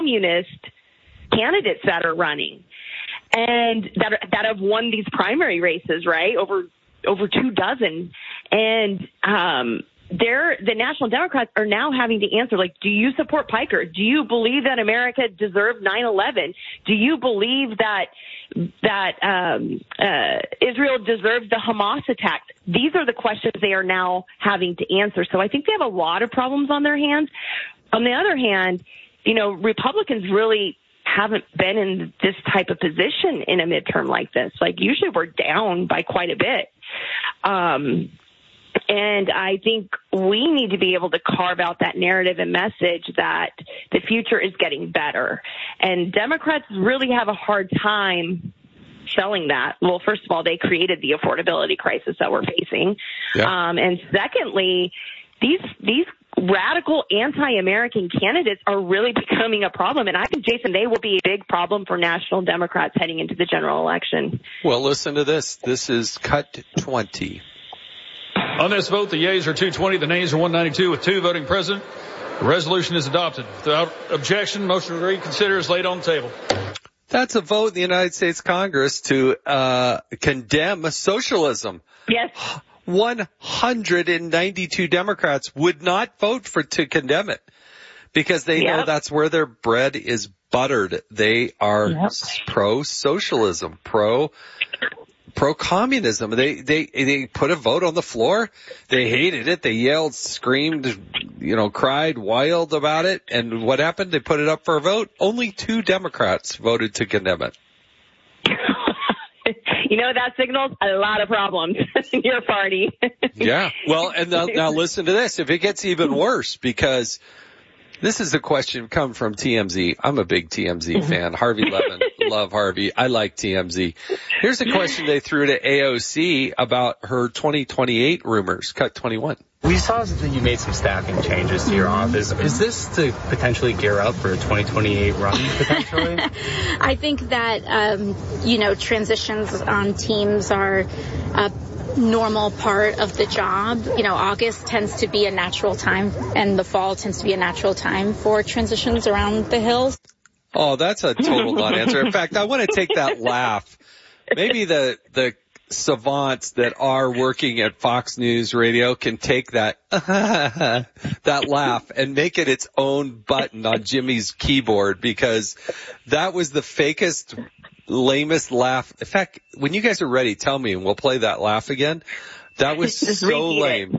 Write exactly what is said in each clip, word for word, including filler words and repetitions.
communist candidates that are running and that are, that have won these primary races, right? Over over two dozen. And um, they're, the National Democrats are now having to answer, like, do you support Piker? Do you believe that America deserved nine eleven? Do you believe that that um, uh, Israel deserves the Hamas attack? These are the questions they are now having to answer. So I think they have a lot of problems on their hands. On the other hand, you know, Republicans really haven't been in this type of position in a midterm like this. Like, usually we're down by quite a bit. Um, and I think we need to be able to carve out that narrative and message that the future is getting better. And Democrats really have a hard time selling that. Well, first of all, they created the affordability crisis that we're facing. Yeah. Um, and secondly, these, these radical anti-American candidates are really becoming a problem. And I think, Jason, they will be a big problem for national Democrats heading into the general election. Well, listen to this. This is cut twenty. On this vote, the yeas are two twenty, the nays are one ninety-two, with two voting present. The resolution is adopted. Without objection, motion to reconsider is laid on the table. That's a vote in the United States Congress to uh condemn socialism. Yes. one hundred ninety-two Democrats would not vote for to condemn it because they yep. know that's where their bread is buttered. They are yep. pro-socialism, pro pro-communism. They they they put a vote on the floor. They hated it. They yelled, screamed, you know, cried wild about it. And what happened? They put it up for a vote. Only two Democrats voted to condemn it. You know, that signals a lot of problems in your party. Yeah. Well, and now, now listen to this. If it gets even worse, because this is a question come from T M Z. I'm a big T M Z fan. Harvey Levin. Love Harvey. I like T M Z. Here's a question they threw to A O C about her twenty twenty-eight rumors. Cut twenty-one. We saw that you made some staffing changes to your office. Is this to potentially gear up for a twenty twenty-eight run, potentially? I think that, um, you know, transitions on teams are a normal part of the job. You know, August tends to be a natural time, and the fall tends to be a natural time for transitions around the hills. Oh, that's a total non-answer. In fact, I want to take that laugh. Maybe the the savants that are working at Fox News Radio can take that that laugh and make it its own button on Jimmy's keyboard, because that was the fakest, lamest laugh. In fact, when you guys are ready, tell me and we'll play that laugh again. That was so lame.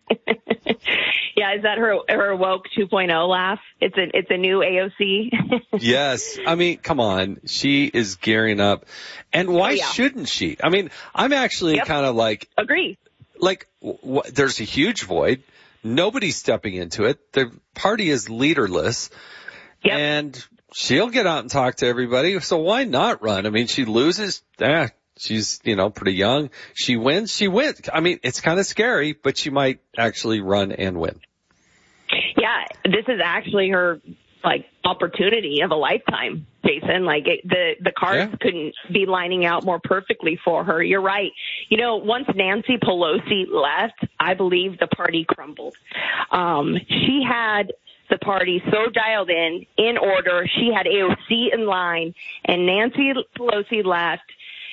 Yeah, is that her her woke two point oh laugh? It's a it's a new A O C. Yes, I mean, come on, she is gearing up, and why oh, yeah. shouldn't she? I mean, I'm actually yep. kind of like agree. Like, w- there's a huge void. Nobody's stepping into it. The party is leaderless, yep. and she'll get out and talk to everybody. So why not run? I mean, she loses. Eh, she's, you know, pretty young. She wins. She wins. I mean, it's kind of scary, but she might actually run and win. Yeah, this is actually her, like, opportunity of a lifetime, Jason. Like, it, the, the cards yeah. couldn't be lining out more perfectly for her. You're right. You know, once Nancy Pelosi left, I believe the party crumbled. Um, she had the party so dialed in, in order. She had A O C in line, and Nancy Pelosi left.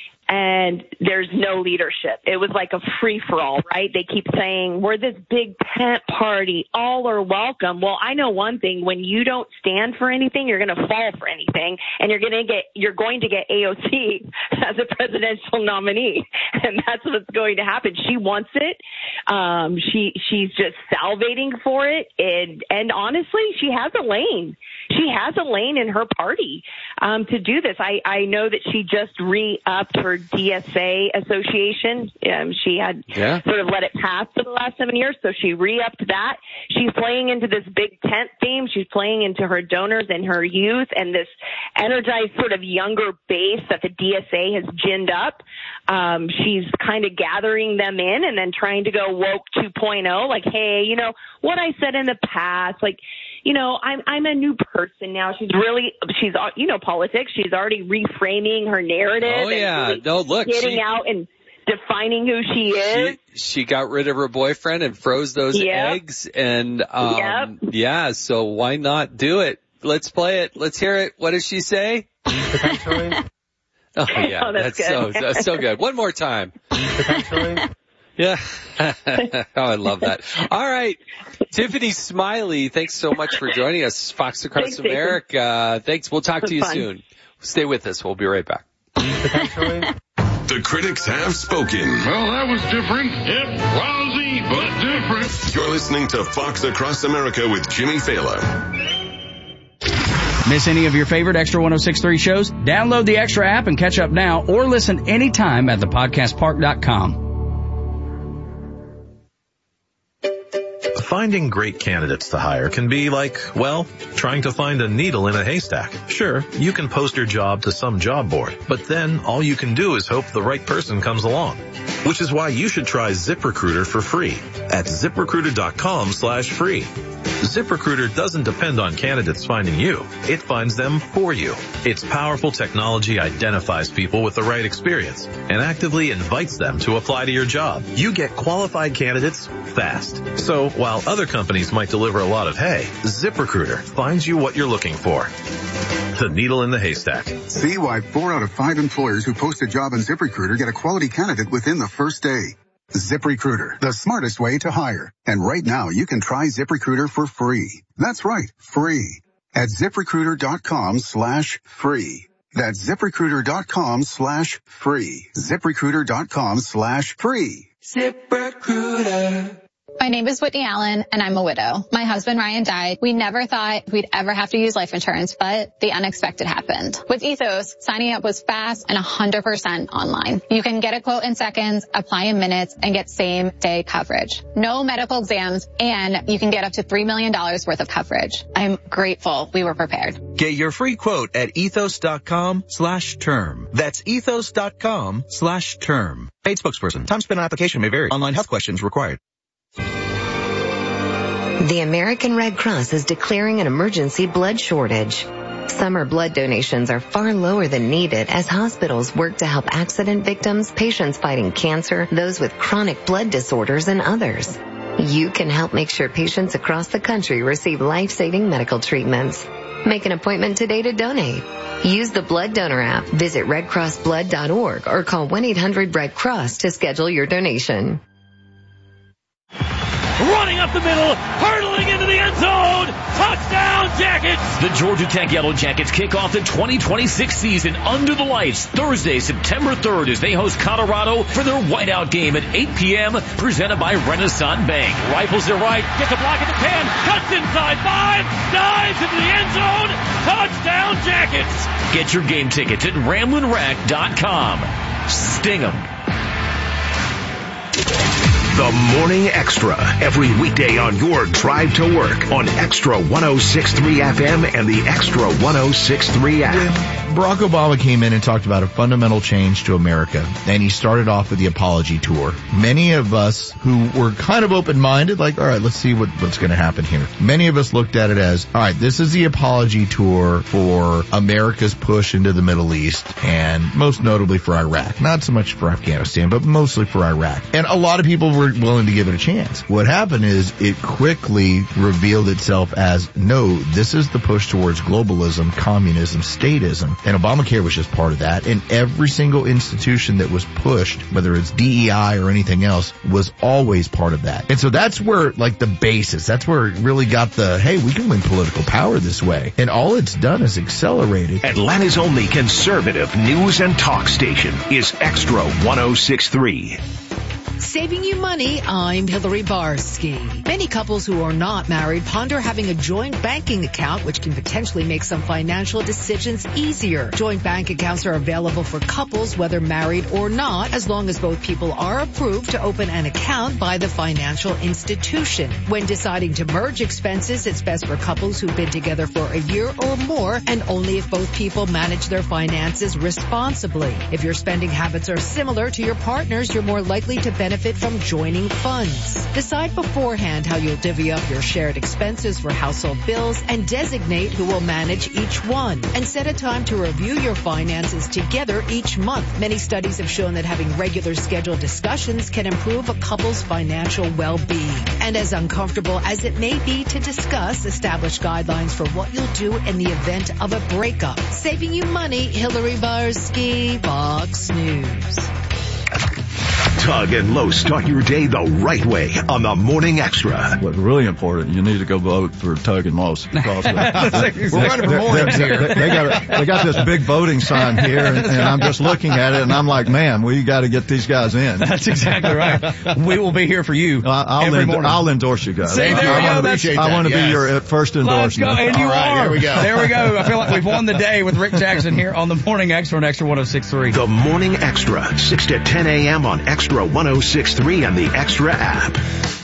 And there's no leadership. It was like a free-for-all, right? They keep saying, we're this big tent party. All are welcome. Well, I know one thing. When you don't stand for anything, you're going to fall for anything. And you're going to get, you're going to get A O C as a presidential nominee. And that's what's going to happen. She wants it. Um, she, she's just salivating for it. And, and honestly, she has a lane. She has a lane in her party, um, to do this. I, I know that she just re-upped her D S A association. Um, she had yeah. sort of let it pass for the last seven years, so she re-upped that. She's playing into this big tent theme. She's playing into her donors and her youth and this energized sort of younger base that the D S A has ginned up. Um, she's kind of gathering them in and then trying to go woke two point oh, like, hey, you know, what I said in the past, like, you know, I'm I'm a new person now. She's really, she's, you know, politics. She's already reframing her narrative. Oh, yeah. And really no, look. Getting she, out and defining who she is. She, she got rid of her boyfriend and froze those yep. eggs. And, um, yep. yeah, so why not do it? Let's play it. Let's hear it. What does she say? Potentially. Oh, yeah. Oh, that's that's so, that's so good. One more time. Potentially. Yeah. Oh, I love that. All right. Tiffany Smiley, thanks so much for joining us. Fox Across Thanks, America. Uh, thanks. We'll talk to you fun. soon. Stay with us. We'll be right back. Potentially. The critics have spoken. Well, that was different. Yep, lousy, but different. You're listening to Fox Across America with Jimmy Fallon. Miss any of your favorite Extra one oh six point three shows? Download the Extra app and catch up now, or listen anytime at the podcast park dot com. Finding great candidates to hire can be like, well, trying to find a needle in a haystack. Sure, you can post your job to some job board, but then all you can do is hope the right person comes along. Which is why you should try ZipRecruiter for free at ZipRecruiter.com slash free. ZipRecruiter doesn't depend on candidates finding you. It finds them for you. Its powerful technology identifies people with the right experience and actively invites them to apply to your job. You get qualified candidates fast. So while other companies might deliver a lot of hay, ZipRecruiter finds you what you're looking for. The needle in the haystack. See why four out of five employers who post a job on ZipRecruiter get a quality candidate within the first day. ZipRecruiter, the smartest way to hire. And right now, you can try ZipRecruiter for free. That's right, free. At ZipRecruiter.com slash free. That's ZipRecruiter.com slash free. ZipRecruiter.com slash free. ZipRecruiter. My name is Whitney Allen, and I'm a widow. My husband, Ryan, died. We never thought we'd ever have to use life insurance, but the unexpected happened. With Ethos, signing up was fast and one hundred percent online. You can get a quote in seconds, apply in minutes, and get same-day coverage. No medical exams, and you can get up to three million dollars worth of coverage. I'm grateful we were prepared. Get your free quote at ethos.com slash term. That's ethos.com slash term. Paid spokesperson. Time spent on application may vary. Online health questions required. The American Red Cross is declaring an emergency blood shortage. Summer blood donations are far lower than needed as hospitals work to help accident victims, patients fighting cancer, those with chronic blood disorders, and others. You can help make sure patients across the country receive life-saving medical treatments. Make an appointment today to donate. Use the Blood Donor app, visit red cross blood dot org, or call one eight hundred red cross to schedule your donation. Running up the middle, hurtling into the end zone. Touchdown, Jackets! The Georgia Tech Yellow Jackets kick off the twenty twenty-six season under the lights Thursday, September third, as they host Colorado for their whiteout game at eight p.m. presented by Renaissance Bank. Rifles it right, gets a block at the ten, cuts inside five, dives into the end zone. Touchdown, Jackets! Get your game tickets at ramblin rack dot com. Sting 'em. The Morning Extra, every weekday on your drive to work on Extra one oh six point three F M and the Extra one oh six point three app. When Barack Obama came in and talked about a fundamental change to America, and he started off with the apology tour. Many of us who were kind of open-minded, like, all right, let's see what, what's going to happen here. Many of us looked at it as, all right, this is the apology tour for America's push into the Middle East, and most notably for Iraq. Not so much for Afghanistan, but mostly for Iraq. And a lot of people were willing to give it a chance. What happened is it quickly revealed itself as, no, this is the push towards globalism, communism, statism, and Obamacare was just part of that. And every single institution that was pushed, whether it's D E I or anything else, was always part of that. And so that's where, like, the basis, that's where it really got the, hey, we can win political power this way. And all it's done is accelerated. Atlanta's only conservative news and talk station is Extra one oh six point three. Saving you money, I'm Hillary Barsky. Many couples who are not married ponder having a joint banking account, which can potentially make some financial decisions easier. Joint bank accounts are available for couples, whether married or not, as long as both people are approved to open an account by the financial institution. When deciding to merge expenses, it's best for couples who've been together for a year or more, and only if both people manage their finances responsibly. If your spending habits are similar to your partner's, you're more likely to benefit benefit from joining funds. Decide beforehand how you'll divvy up your shared expenses for household bills and designate who will manage each one. And set a time to review your finances together each month. Many studies have shown that having regular scheduled discussions can improve a couple's financial well-being. And as uncomfortable as it may be to discuss, establish guidelines for what you'll do in the event of a breakup. Saving you money, Hillary Barsky, Fox News. Tug and Lowe start your day the right way on the Morning Extra. What's really important, you need to go vote for Tug and Lowe. Because We're running for mornings here. They got, they got this big voting sign here, and, and I'm just looking at it, and I'm like, man, we got to get these guys in. That's exactly right. We will be here for you I'll, every end, morning. I'll endorse you guys. See, there I, we I go. want to be, I want to yes. be your first endorsement. Let's go. And you All right, are. there we go. There we go. I feel like we've won the day with Rick Jackson here on the Morning Extra on Extra one oh six point three. The Morning Extra, six to ten a.m. on Extra one oh six point three and the Extra app.